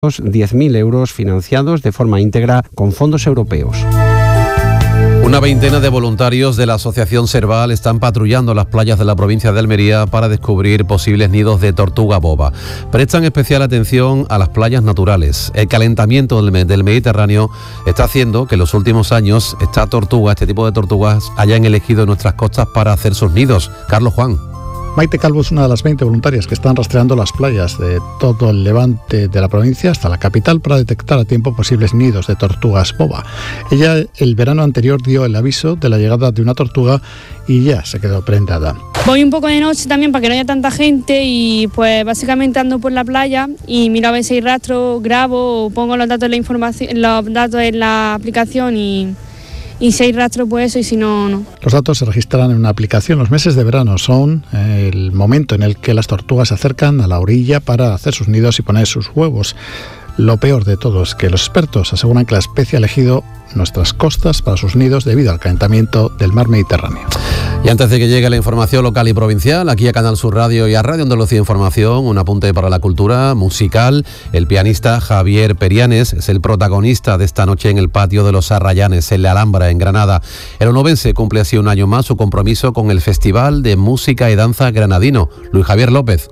10.000 euros financiados de forma íntegra con fondos europeos. Una veintena de voluntarios de la Asociación Serval están patrullando las playas de la provincia de Almería para descubrir posibles nidos de tortuga boba. Prestan especial atención a las playas naturales. El calentamiento del Mediterráneo está haciendo que en los últimos años este tipo de tortugas hayan elegido nuestras costas para hacer sus nidos. Carlos Juan. Maite Calvo es una de las 20 voluntarias que están rastreando las playas de todo el levante de la provincia hasta la capital para detectar a tiempo posibles nidos de tortugas boba. Ella el verano anterior dio el aviso de la llegada de una tortuga y ya se quedó prendada. Voy un poco de noche también para que no haya tanta gente y pues básicamente ando por la playa y miro a ver si hay rastro, grabo, pongo los datos de la información, los datos en la aplicación y si hay rastro pues eso y si no, no. Los datos se registran en una aplicación. Los meses de verano son el momento en el que las tortugas se acercan a la orilla para hacer sus nidos y poner sus huevos. Lo peor de todo es que los expertos aseguran que la especie ha elegido nuestras costas para sus nidos debido al calentamiento del mar Mediterráneo. Y antes de que llegue la información local y provincial, aquí a Canal Sur Radio y a Radio Andalucía Información, un apunte para la cultura musical. El pianista Javier Perianes es el protagonista de esta noche en el patio de los Arrayanes, en la Alhambra, en Granada. El onubense cumple así un año más su compromiso con el Festival de Música y Danza Granadino. Luis Javier López.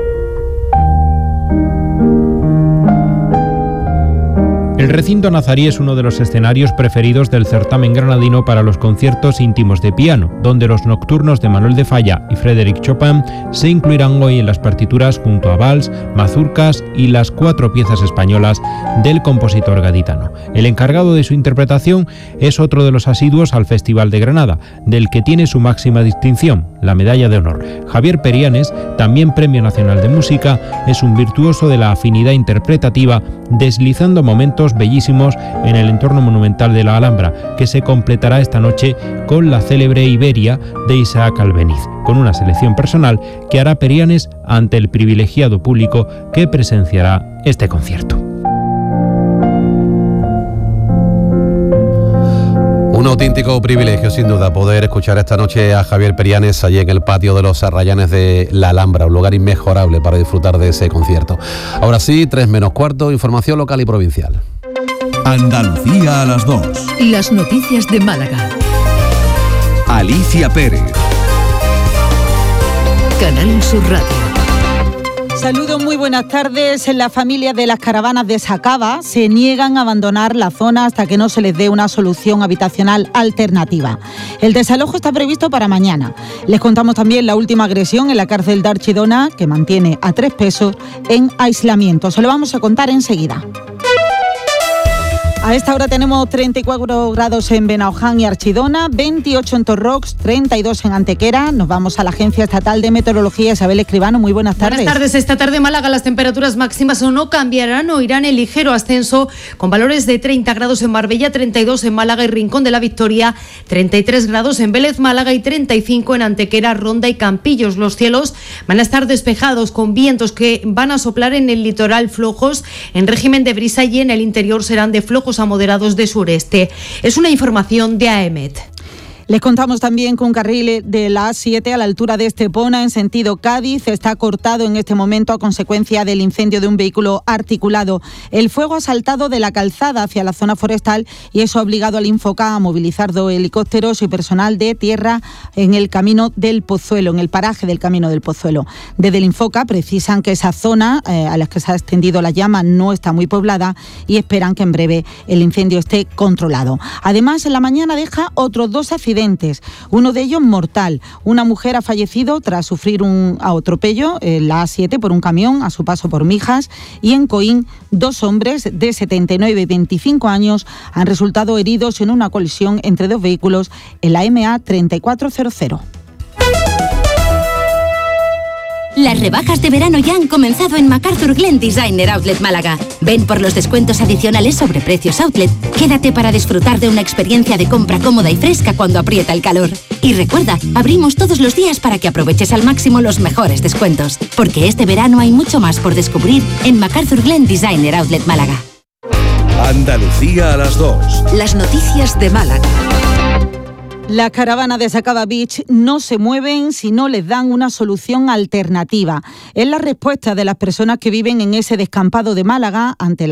El recinto nazarí es uno de los escenarios preferidos del certamen granadino para los conciertos íntimos de piano, donde los nocturnos de Manuel de Falla y Frédéric Chopin se incluirán hoy en las partituras junto a vals, mazurcas y las 4 piezas españolas del compositor gaditano. El encargado de su interpretación es otro de los asiduos al Festival de Granada, del que tiene su máxima distinción, la Medalla de Honor. Javier Perianes, también Premio Nacional de Música, es un virtuoso de la afinidad interpretativa, deslizando momentos bellísimos en el entorno monumental de la Alhambra, que se completará esta noche con la célebre Iberia de Isaac Albéniz, con una selección personal que hará Perianes ante el privilegiado público que presenciará este concierto. Un auténtico privilegio, sin duda, poder escuchar esta noche a Javier Perianes allí en el patio de los Arrayanes de la Alhambra, un lugar inmejorable para disfrutar de ese concierto. Ahora sí, 3:45, información local y provincial. Andalucía a las 2. Las noticias de Málaga. Alicia Pérez. Canal Sur Radio. Saludos, muy buenas tardes. La familia de las caravanas de Sacaba se niegan a abandonar la zona hasta que no se les dé una solución habitacional alternativa. El desalojo está previsto para mañana. Les contamos también la última agresión en la cárcel de Archidona, que mantiene a 3 presos en aislamiento. Se lo vamos a contar enseguida. A esta hora tenemos 34 grados en Benaoján y Archidona, 28 en Torrox, 32 en Antequera. Nos vamos a la Agencia Estatal de Meteorología. Isabel Escribano, muy buenas tardes. Buenas tardes. Esta tarde en Málaga las temperaturas máximas no cambiarán o irán en ligero ascenso, con valores de 30 grados en Marbella, 32 en Málaga y Rincón de la Victoria, 33 grados en Vélez, Málaga y 35 en Antequera, Ronda y Campillos. Los cielos van a estar despejados con vientos que van a soplar en el litoral flojos en régimen de brisa y en el interior serán de flojos a moderados de sureste. Es una información de AEMET. Les contamos también que un carril de la A7 a la altura de Estepona en sentido Cádiz está cortado en este momento a consecuencia del incendio de un vehículo articulado. El fuego ha saltado de la calzada hacia la zona forestal y eso ha obligado al Infoca a movilizar 2 helicópteros y personal de tierra en el camino del Pozuelo, en el paraje del Camino del Pozuelo. Desde el Infoca precisan que esa zona a la que se ha extendido la llama no está muy poblada y esperan que en breve el incendio esté controlado. Además, en la mañana deja otros 2 accidentes, uno de ellos mortal. Una mujer ha fallecido tras sufrir un atropello en la A7 por un camión a su paso por Mijas, y en Coín 2 hombres de 79 y 25 años han resultado heridos en una colisión entre 2 vehículos en la MA 3400. Las rebajas de verano ya han comenzado en MacArthur Glen Designer Outlet Málaga. Ven por los descuentos adicionales sobre precios outlet. Quédate para disfrutar de una experiencia de compra cómoda y fresca cuando aprieta el calor. Y recuerda, abrimos todos los días para que aproveches al máximo los mejores descuentos. Porque este verano hay mucho más por descubrir en MacArthur Glen Designer Outlet Málaga. Andalucía a las 2. Las noticias de Málaga. Las caravanas de Sacaba Beach no se mueven si no les dan una solución alternativa. Es la respuesta de las personas que viven en ese descampado de Málaga ante la